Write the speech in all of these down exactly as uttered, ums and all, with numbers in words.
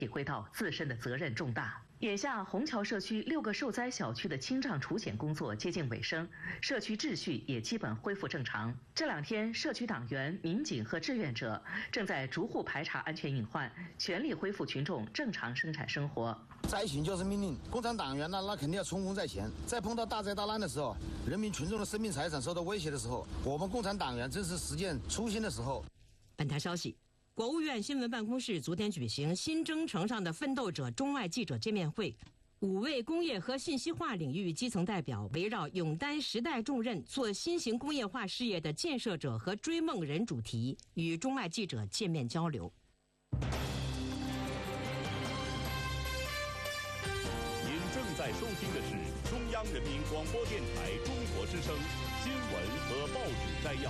体会到自身的责任重大。眼下，虹桥社区六个受灾小区的清障除险工作接近尾声，社区秩序也基本恢复正常。这两天，社区党员、民警和志愿者正在逐户排查安全隐患，全力恢复群众正常生产生活。 灾情就是命令，共产党员呢，那肯定要冲锋在前。在碰到大灾大难的时候，人民群众的生命财产受到威胁的时候，我们共产党员正是实践初心的时候。 本台消息。国务院新闻办公室昨天举行新征程上的奋斗者中外记者见面会，五位工业和信息化领域基层代表围绕勇担时代重任、做新型工业化事业的建设者和追梦人主题，与中外记者见面交流。 您正在收听的是中央人民广播电台中国之声新闻和报纸摘要。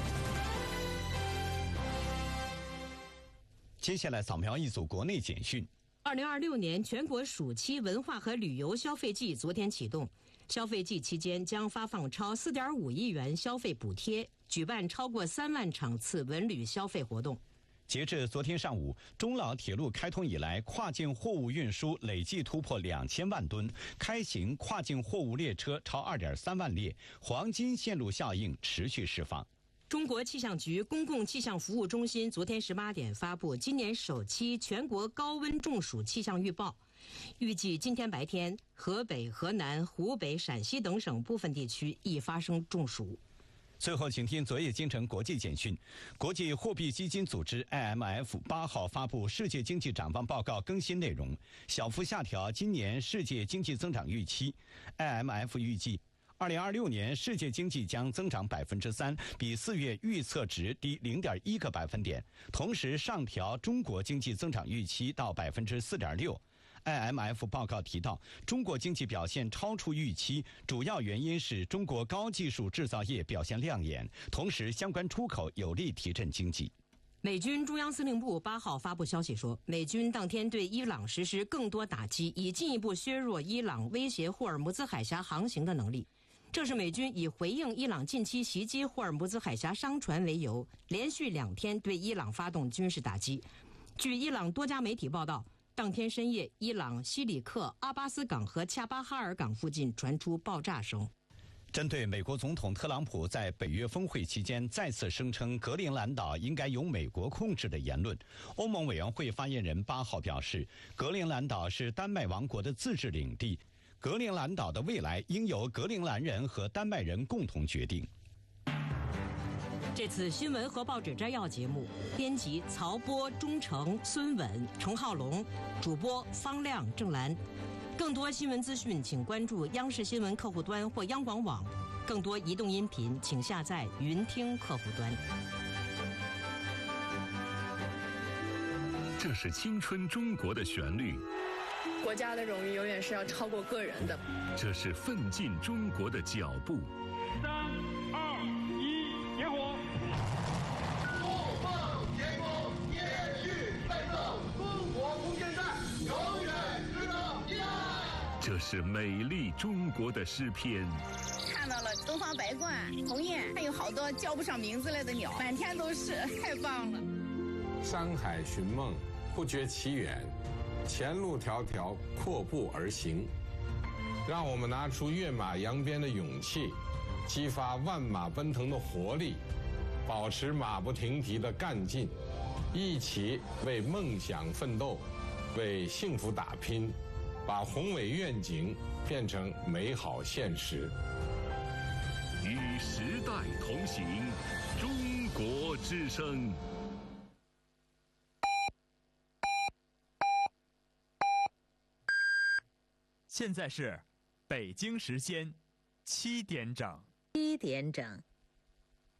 接下来扫描一组国内简讯。 二零二六年全国暑期文化和旅游消费季昨天启动，消费季期间将发放超四点五亿元消费补贴，举办超过三万场次文旅消费活动。 截至昨天上午，中老铁路开通以来，跨境货物运输累计突破两千万吨，开行跨境货物列车超二点三万列，黄金线路效应持续释放。 中国气象局公共气象服务中心昨天十八点发布今年首期全国高温中暑气象预报，预计今天白天河北、河南、湖北、陕西等省部分地区易发生中暑。 最后，请听昨夜京城国际简讯。国际货币基金组织 I M F 八号发布世界经济展望报告更新内容，小幅下调今年世界经济增长预期。I M F 预计二零二六年世界经济将增长百分之三，比四月预测值低零点一个百分点，同时上调中国经济增长预期到百分之四点六。I M F 报告提到，中国经济表现超出预期，主要原因是中国高技术制造业表现亮眼，同时相关出口有力提振经济。 美军中央司令部八号发布消息说，美军当天对伊朗实施更多打击，以进一步削弱伊朗威胁霍尔木兹海峡航行的能力。这是美军以回应伊朗近期袭击霍尔木兹海峡商船为由，连续两天对伊朗发动军事打击。据伊朗多家媒体报道，当天深夜，伊朗西里克、阿巴斯港和恰巴哈尔港附近传出爆炸声。 针对美国总统特朗普在北约峰会期间再次声称格陵兰岛应该由美国控制的言论，欧盟委员会发言人八号表示，格陵兰岛是丹麦王国的自治领地，格陵兰岛的未来应由格陵兰人和丹麦人共同决定。 这次新闻和报纸摘要节目，编辑曹波、钟诚、孙稳、程浩龙，主播方亮、郑兰。更多新闻资讯，请关注央视新闻客户端或央广网。更多移动音频，请下载云听客户端。 这是青春中国的旋律。 国家的荣誉永远是要超过个人的。 这是奋进中国的脚步。 三二一，点火！ 不放天空，延续奋斗，中国无限战，永远值得依赖。 这是美丽中国的诗篇。 看到了东方白鹳、鸿雁，还有好多叫不上名字来的鸟，满天都是，太棒了。 山海寻梦，不觉其远。前路迢迢，阔步而行。让我们拿出跃马扬鞭的勇气，激发万马奔腾的活力，保持马不停蹄的干劲，一起为梦想奋斗，为幸福打拼，把宏伟愿景变成美好现实。 与时代同行，中国之声。 现在是北京时间七点整。 七点整。